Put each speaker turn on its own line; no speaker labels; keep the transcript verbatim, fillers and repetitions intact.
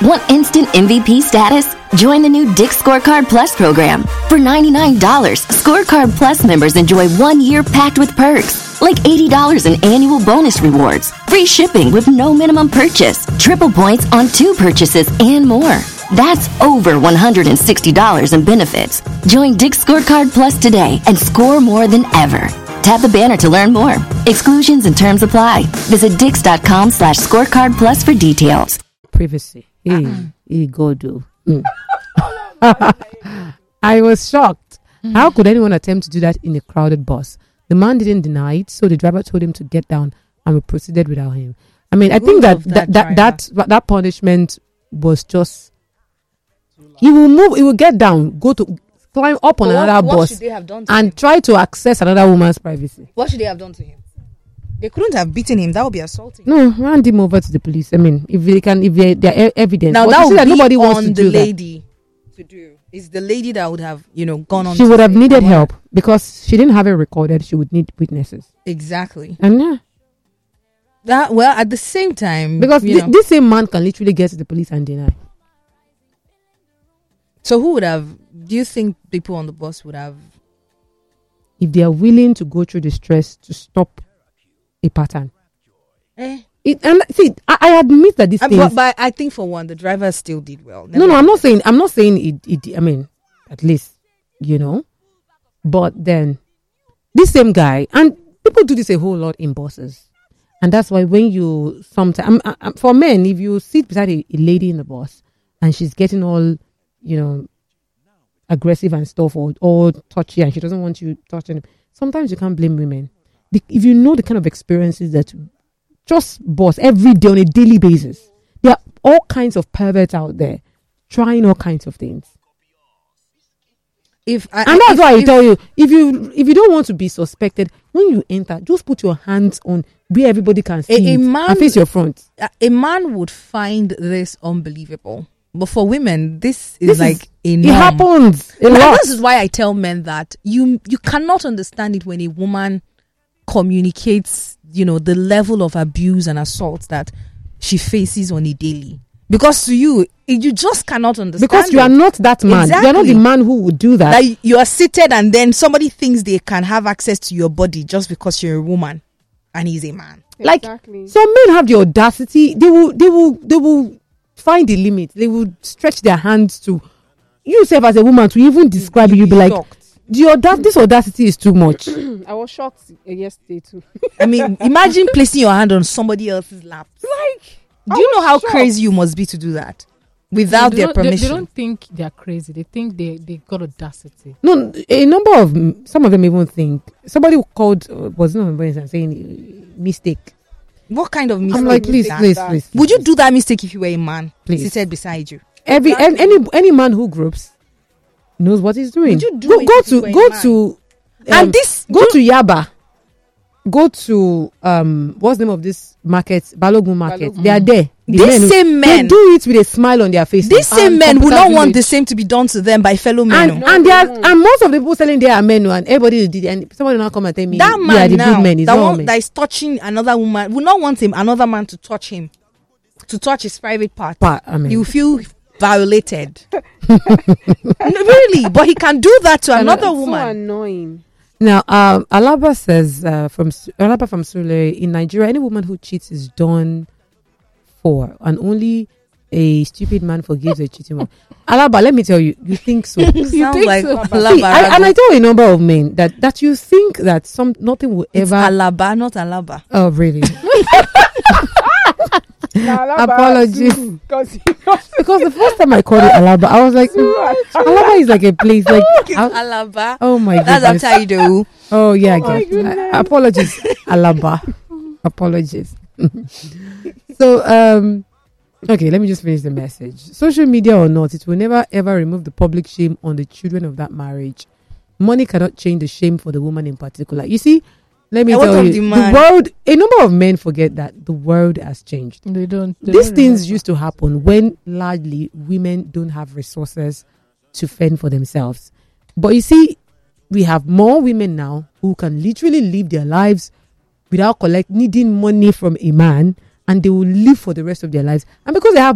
Want instant M V P status? Join the new Dick's Scorecard Plus program. For ninety-nine dollars, Scorecard Plus members enjoy one year packed with perks, like eighty dollars in annual bonus rewards, free shipping with no minimum purchase, triple points on two purchases, and more. That's over one hundred sixty dollars in benefits. Join Dick's Scorecard Plus today and score more than ever. Tap the banner to learn more. Exclusions and terms apply. Visit dix.com slash scorecard plus for details.
Privacy. Hey, uh-uh. hey, go do. Mm. I was shocked. Mm. How could anyone attempt to do that in a crowded bus? The man didn't deny it, so the driver told him to get down, and we proceeded without him. I mean, I think that that that, that that that punishment was just. He will move. He will get down, go to climb up on
but
another
what, what
bus,
him?
and try to access another woman's privacy.
What should they have done to him? They couldn't have beaten him. That would be assaulting.
No, hand him over to the police. I mean, if they can, if they, there are evidence.
Now that would
that
be
nobody
on
wants to
the
do
lady
that.
to do. It's the lady that would have, you know, gone on.
She
to
would have
say,
needed
oh,
help because she didn't have it recorded. She would need witnesses.
Exactly.
And yeah,
that well at the same time
because
you
th- this same man can literally get to the police and deny.
So who would have? Do you think people on the bus would have?
If they are willing to go through the stress to stop a pattern.
Eh.
It, and see, I, I admit that this
uh,
thing.
But, but I think for one, the driver still did well.
Never no, no, I'm not saying. I'm not saying it, it. I mean, at least you know. But then, this same guy, and people do this a whole lot in buses, and that's why when you sometimes um, uh, for men, if you sit beside a, a lady in the bus and she's getting all, you know, aggressive and stuff, or or touchy, and she doesn't want you touching him, sometimes you can't blame women. The, if you know the kind of experiences that just boss every day on a daily basis, there are all kinds of perverts out there trying all kinds of things.
If I,
and that's
if,
why I
if,
tell you, if you if you don't want to be suspected, when you enter, just put your hands on where everybody can see
a, a
it
man,
and face your front.
A, a man would find this unbelievable, but for women, this is
this
like
is,
a
it happens a lot.
This is why I tell men that you you cannot understand it when a woman communicates, you know, the level of abuse and assault that she faces on a daily. Because to you, you just cannot understand.
Because you
it.
are not that man.
Exactly.
You are not the man who would do that.
Like you are seated and then somebody thinks they can have access to your body just because you're a woman and he's a man.
Exactly. Like some men have the audacity. They will, they will, they will find the limit. They will stretch their hands to you, yourself as a woman, to even describe you. You'll be like, the audac- this audacity is too much.
I was shocked yesterday too.
I mean, imagine placing your hand on somebody else's lap.
Like,
do you know how shocked. crazy you must be to do that without their permission?
They, they don't think they're crazy. They think they, they got audacity.
No, a number of, some of them even think, somebody called, uh, was not and saying uh, mistake.
What kind of mistake?
I'm like, please, please, please, please.
Would you do that mistake if you were a man?
Please.
Seated beside you.
Every exactly. any any man who groups knows what he's doing.
Would you do
go,
it
go
if
to
you were
go
a man?
to um,
and this
go to Yaba. Go to um what's the name of this market? Balogun market.
Balogun.
They are there. The
These
men
same
who,
men
they do it with a smile on their face.
These same men would not want the same to be done to them by fellow men.
And,
no,
and,
no,
they are,
no.
and most of the people selling there are men, and everybody did it. And somebody will not come and tell me
that man
are the
now,
good men. It's
that
not
one
men.
that is touching another woman would not want him another man to touch him, to touch his private part.
Part, I mean.
You feel violated. No, really, but he can do that to
and
another
it's
woman.
So annoying.
Now, um, Alaba says uh, from Alaba from Sule, in Nigeria, any woman who cheats is done for, and only a stupid man forgives a cheating woman. Alaba, let me tell you, you think so?
You
you
sound like
so?
Alaba.
See, I, and I tell a number of men that that you think that some nothing will
It's
ever.
Alaba, not Alaba.
Oh, really?
Nah,
Apologies.
Because
the first time I called it Alaba, I was like, mm, Alaba is like a place like I,
Alaba.
oh my god,
That's after you do.
Oh yeah,
Oh
I guess. I, apologies, Alaba. Apologies. So um, okay, let me just finish the message. Social media or not, it will never ever remove the public shame on the children of that marriage. Money cannot change the shame for the woman in particular. You see. Let me
I
tell you,
the,
the world, a number of men forget that the world has changed.
They don't. They
These
don't
things
remember.
used to happen when largely women don't have resources to fend for themselves. But you see, we have more women now who can literally live their lives without collect needing money from a man, and they will live for the rest of their lives. And because they have